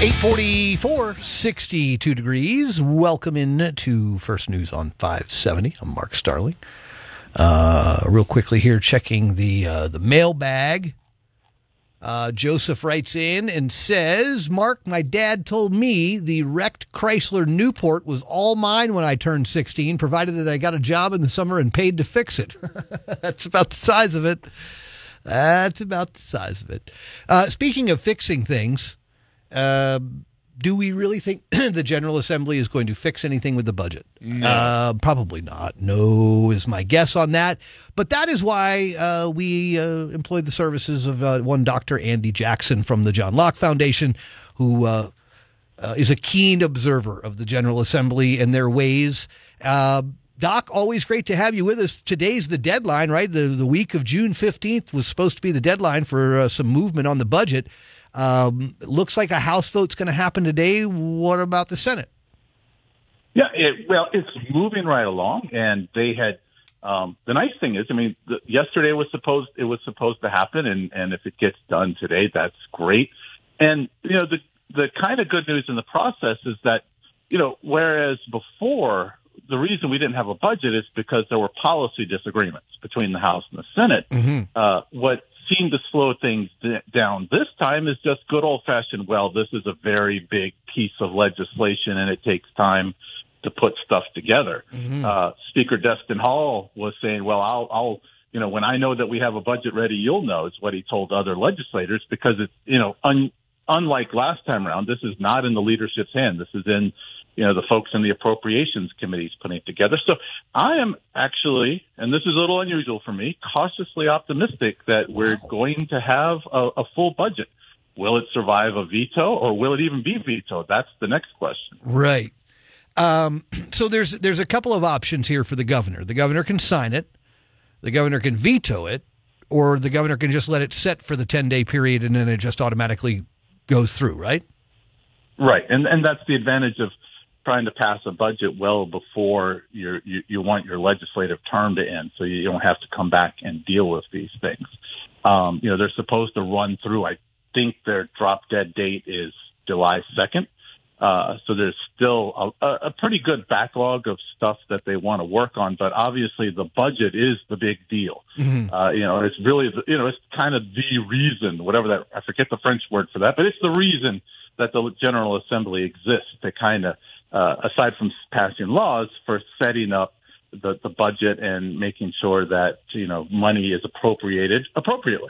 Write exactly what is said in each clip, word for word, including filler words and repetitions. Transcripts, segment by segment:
eight forty-four, sixty-two degrees. Welcome in to First News on five seventy. I'm Mark Starling. Uh, real quickly here, checking the uh, the mailbag. Uh, Joseph writes in and says, Mark, my dad told me the wrecked Chrysler Newport was all mine when I turned sixteen, provided that I got a job in the summer and paid to fix it. That's about the size of it. That's about the size of it. Uh, speaking of fixing things, uh, do we really think the General Assembly is going to fix anything with the budget? No. Uh, probably not. No is my guess on that. But that is why uh, we uh, employed the services of uh, one Doctor Andy Jackson from the John Locke Foundation, who uh, uh, is a keen observer of the General Assembly and their ways. Uh, Doc, always great to have you with us. Today's the deadline, right? The, the week of June fifteenth was supposed to be the deadline for uh, some movement on the budget. Um, it looks like a House vote's going to happen today. What about the Senate? Yeah, it, well, it's moving right along, and they had. Um, the nice thing is, I mean, the, yesterday was supposed it was supposed to happen, and, and if it gets done today, that's great. And you know, the the kind of good news in the process is that, you know, whereas before the reason we didn't have a budget is because there were policy disagreements between the House and the Senate. Mm-hmm. Uh, what seemed to slow things d- down this time is just good old-fashioned, well, this is a very big piece of legislation, and it takes time to put stuff together. Mm-hmm. Uh, Speaker Destin Hall was saying, well, I'll, I'll, you know, when I know that we have a budget ready, you'll know, is what he told other legislators, because it's, you know, un, unlike last time around, this is not in the leadership's hand. This is in, you know, the folks in the appropriations committees putting it together. So I am actually, and this is a little unusual for me, cautiously optimistic that we're Wow. going to have a, a full budget. Will it survive a veto, or will it even be vetoed? That's the next question. Right. Um, so there's there's a couple of options here for the governor. The governor can sign it, the governor can veto it, or the governor can just let it set for the ten-day period and then it just automatically goes through, right? Right, and and that's the advantage of trying to pass a budget well before you're, you you want your legislative term to end, so you don't have to come back and deal with these things. Um, you know, they're supposed to run through. I think their drop dead date is July second. Uh, so there's still a, a pretty good backlog of stuff that they want to work on, but obviously the budget is the big deal. Mm-hmm. Uh, you know, it's really, the, you know, it's kind of the reason, whatever that, I forget the French word for that, but it's the reason that the General Assembly exists, to kind of, uh, aside from passing laws, for setting up the, the budget and making sure that, you know, money is appropriated appropriately.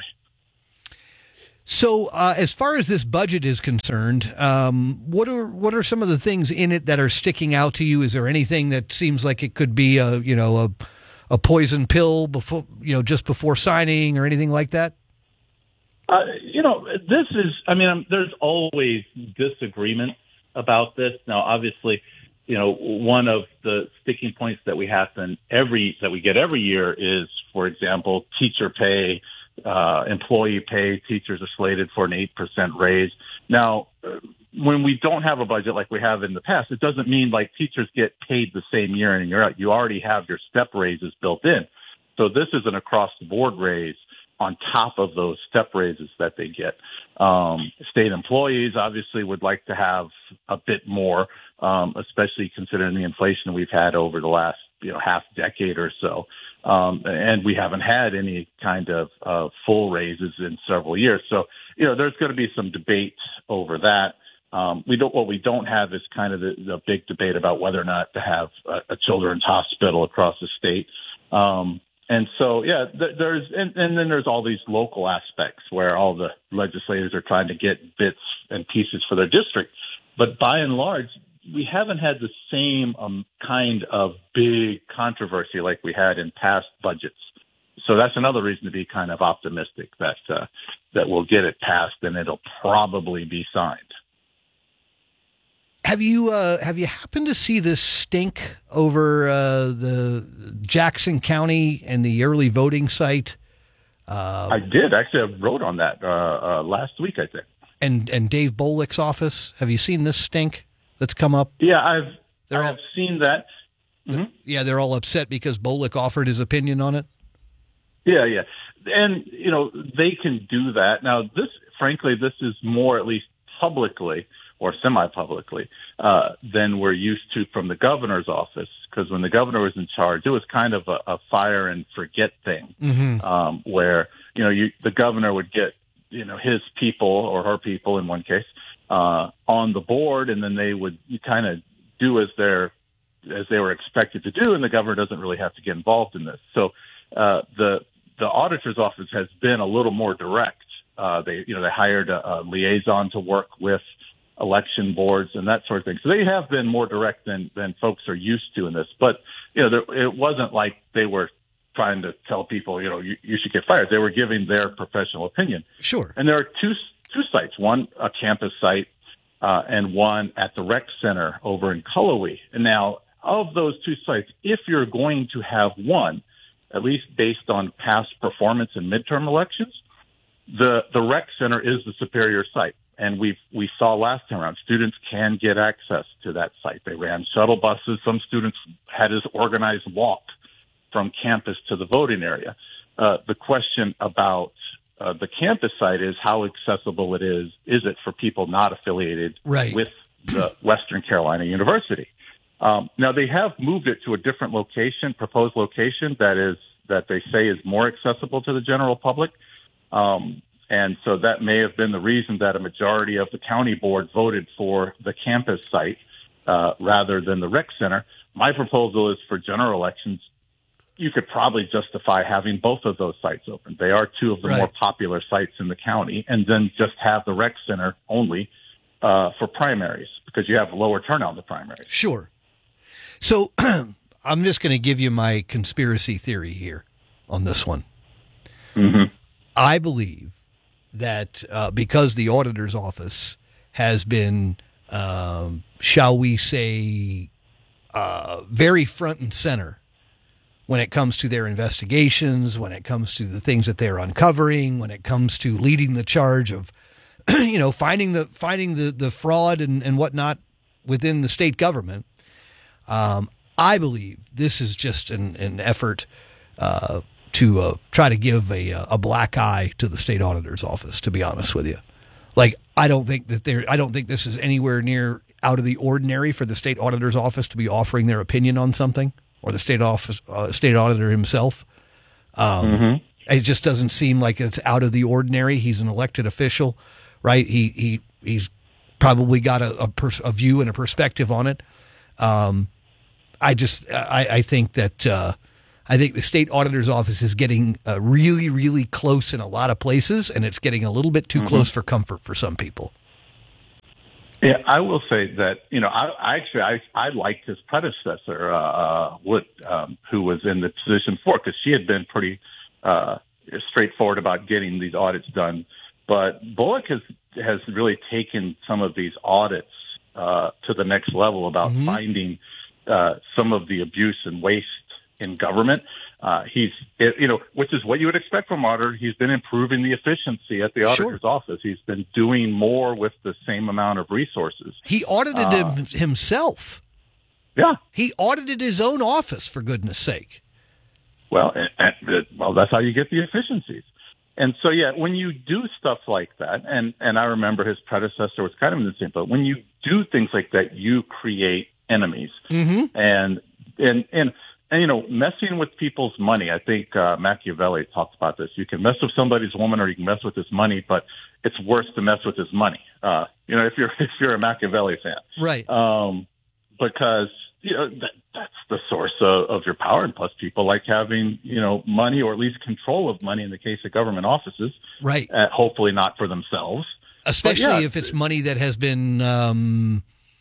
So, uh, as far as this budget is concerned, um, what are what are some of the things in it that are sticking out to you? Is there anything that seems like it could be a you know a a poison pill before you know just before signing, or anything like that? Uh, you know, this is. I mean, um, there's always disagreement about this. Now, obviously, you know, one of the sticking points that we happen every that we get every year is, for example, teacher pay. Uh, employee pay. Teachers are slated for an eight percent raise. Now, uh, when we don't have a budget like we have in the past, it doesn't mean like teachers get paid the same year in and year out. You already have your step raises built in. So this is an across the board raise on top of those step raises that they get. Um, state employees obviously would like to have a bit more, um, especially considering the inflation we've had over the last, you know, half decade or so. Um, and we haven't had any kind of uh, full raises in several years. So, you know, there's going to be some debate over that. Um, we don't, what we don't have is kind of the, the big debate about whether or not to have a, a children's hospital across the state. Um, and so, yeah, th- there's, and, and then there's all these local aspects where all the legislators are trying to get bits and pieces for their district. But by and large, we haven't had the same um, kind of big controversy like we had in past budgets. So that's another reason to be kind of optimistic that uh, that we'll get it passed and it'll probably be signed. Have you uh, have you happened to see this stink over uh, the Jackson County and the early voting site? Uh, I did. Actually, I wrote on that uh, uh, last week, I think. And and Dave Bolick's office. Have you seen this stink that's come up? Yeah, I've They're I've all, seen that. Mm-hmm. Yeah, they're all upset because Bolick offered his opinion on it. Yeah, yeah. And, you know, they can do that. Now, this, frankly, this is more, at least publicly, or semi-publicly, uh, than we're used to from the governor's office. Because when the governor was in charge, it was kind of a, a fire and forget thing, mm-hmm. um, where, you know, you, the governor would get, you know, his people or her people in one case, uh, on the board, and then they would kind of do as they're, as they were expected to do, and the governor doesn't really have to get involved in this. So, uh, the, the auditor's office has been a little more direct. Uh, they, you know, they hired a, a liaison to work with election boards and that sort of thing. So they have been more direct than, than folks are used to in this. But, you know, there, it wasn't like they were trying to tell people, you know, you, you should get fired. They were giving their professional opinion. Sure. And there are two, two sites, one a campus site, uh, and one at the rec center over in Cullowhee. And now of those two sites, if you're going to have one, at least based on past performance in midterm elections, the, the rec center is the superior site. And we we saw last time around, students can get access to that site. They ran shuttle buses. Some students had this organized walk from campus to the voting area. Uh, the question about uh, the campus site is how accessible it is. Is it for people not affiliated right. with the Western Carolina University? Um, now, they have moved it to a different location, proposed location that is that they say is more accessible to the general public. Um, And so that may have been the reason that a majority of the county board voted for the campus site uh, rather than the rec center. My proposal is for general elections, you could probably justify having both of those sites open. They are two of the right. more popular sites in the county, and then just have the rec center only uh, for primaries because you have lower turnout in the primaries. Sure. So I'm just going to give you my conspiracy theory here on this one. Mm-hmm. I believe that uh, because the auditor's office has been, um, shall we say, uh, very front and center when it comes to their investigations, when it comes to the things that they're uncovering, when it comes to leading the charge of, you know, finding the finding the, the fraud and, and whatnot within the state government. Um, I believe this is just an, an effort uh to uh, try to give a a black eye to the state auditor's office, to be honest with you. Like, I don't think that there, I don't think this is anywhere near out of the ordinary for the state auditor's office to be offering their opinion on something, or the state office, uh, state auditor himself. Um, mm-hmm. It just doesn't seem like it's out of the ordinary. He's an elected official, right? He he he's probably got a a, pers- a view and a perspective on it. Um, I just I, I think that. Uh, I think the state auditor's office is getting uh, really, really close in a lot of places, and it's getting a little bit too mm-hmm. close for comfort for some people. Yeah, I will say that, you know, I, I actually, I, I liked his predecessor, uh, Wood, um, who was in the position before, because she had been pretty uh, straightforward about getting these audits done. But Bullock has, has really taken some of these audits uh, to the next level about mm-hmm. finding uh, some of the abuse and waste in government. Uh, he's, you know, which is what you would expect from auditor. He's been improving the efficiency at the auditor's sure. office. He's been doing more with the same amount of resources. He audited uh, him himself. Yeah. He audited his own office, for goodness sake. Well, and, and, well, that's how you get the efficiencies. And so, yeah, when you do stuff like that, and, and I remember his predecessor was kind of in the same boat, when you do things like that, you create enemies. Mm-hmm. And, and, and, And, you know, messing with people's money, I think uh, Machiavelli talks about this. You can mess with somebody's woman or you can mess with his money, but it's worse to mess with his money. Uh, you know, if you're if you're a Machiavelli fan. Right. Um, because, you know, that, that's the source of, of your power. And plus people like having, you know, money or at least control of money in the case of government offices. Right. Uh, hopefully not for themselves. Especially yeah, if it's money that has been um,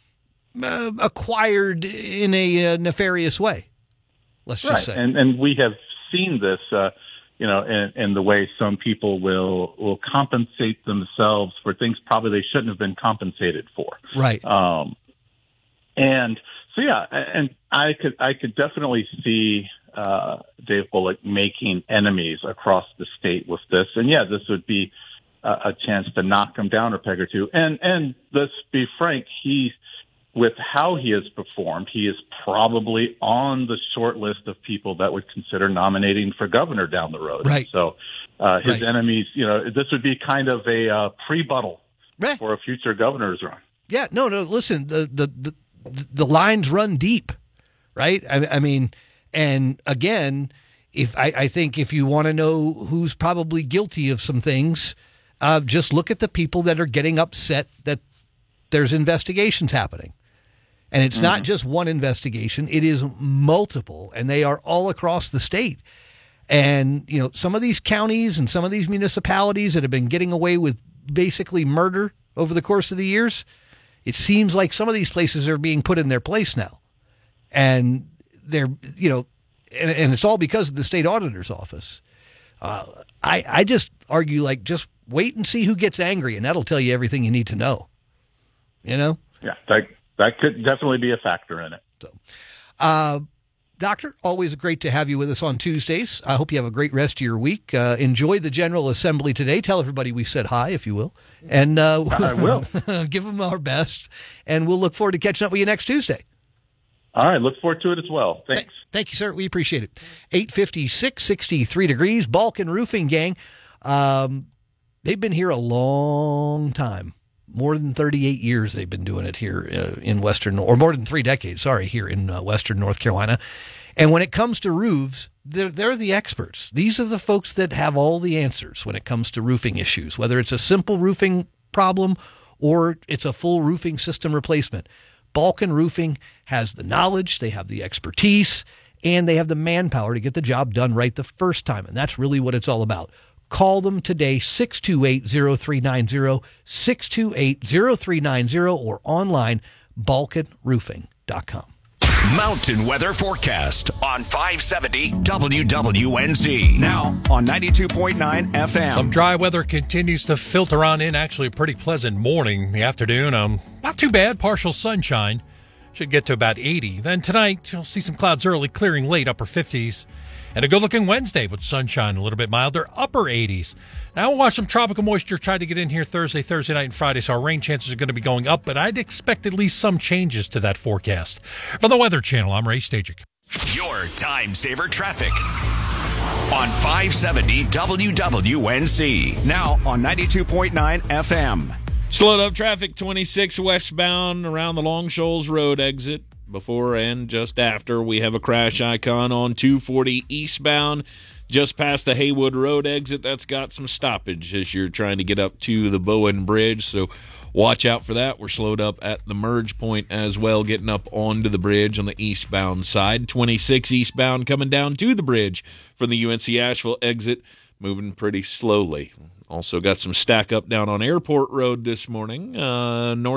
uh, acquired in a uh, nefarious way. Let's just right. say. And and we have seen this, uh, you know, in, in the way some people will will compensate themselves for things probably they shouldn't have been compensated for. Right. Um, and so yeah, and I could I could definitely see uh, Dave Bullock making enemies across the state with this. And yeah, this would be a, a chance to knock him down a peg or two. And and let's be frank, he. With how he has performed, he is probably on the short list of people that would consider nominating for governor down the road. Right. So uh, his right. enemies, you know, this would be kind of a uh, pre-buttal right. for a future governor's run. Yeah, no, no. Listen, the the the, the lines run deep, right? I, I mean, and again, if I, I think if you want to know who's probably guilty of some things, uh, just look at the people that are getting upset that there's investigations happening. And it's mm-hmm. not just one investigation, it is multiple, and they are all across the state. And, you know, some of these counties and some of these municipalities that have been getting away with basically murder over the course of the years, it seems like some of these places are being put in their place now. And they're, you know, and, and it's all because of the state auditor's office. Uh, I, I just argue, like, just wait and see who gets angry, and that'll tell you everything you need to know. You know? Yeah, that, that could definitely be a factor in it. So, uh, Doctor, always great to have you with us on Tuesdays. I hope you have a great rest of your week. Uh, enjoy the General Assembly today. Tell everybody we said hi, if you will. And uh, I will. Give them our best. And we'll look forward to catching up with you next Tuesday. All right. Look forward to it as well. Thanks. Th- thank you, sir. We appreciate it. eight fifty-six, sixty-three degrees. Balkan Roofing Gang. Um, they've been here a long time. More than thirty-eight years they've been doing it here uh, in Western, or more than three decades, sorry, here in uh, Western North Carolina. And when it comes to roofs, they're, they're the experts. These are the folks that have all the answers when it comes to roofing issues, whether it's a simple roofing problem or it's a full roofing system replacement. Balkan Roofing has the knowledge, they have the expertise, and they have the manpower to get the job done right the first time. And that's really what it's all about. Call them today, six two eight, zero three nine zero, six two eight, zero three nine zero, or online, balkan roofing dot com. Mountain weather forecast on five seventy W W N Z. Now on ninety-two point nine F M. Some dry weather continues to filter on in. Actually, a pretty pleasant morning in the afternoon. Um, not too bad. Partial sunshine. Should get to about eighty. Then tonight, you'll see some clouds early, clearing late, upper fifties. And a good-looking Wednesday with sunshine, a little bit milder, upper eighties. Now we'll watch some tropical moisture try to get in here Thursday, Thursday night, and Friday, so our rain chances are going to be going up, but I'd expect at least some changes to that forecast. From the Weather Channel, I'm Ray Stajic. Your time-saver traffic on five seventy W W N Z. Now on ninety-two point nine F M. Slowed up traffic twenty-six westbound around the Long Shoals Road exit. Before and just after, we have a crash icon on two forty eastbound, just past the Haywood Road exit. That's got some stoppage as you're trying to get up to the Bowen Bridge, so watch out for that. We're slowed up at the merge point as well, getting up onto the bridge on the eastbound side. twenty-six eastbound coming down to the bridge from the U N C Asheville exit, moving pretty slowly. Also got some stack up down on Airport Road this morning, uh, north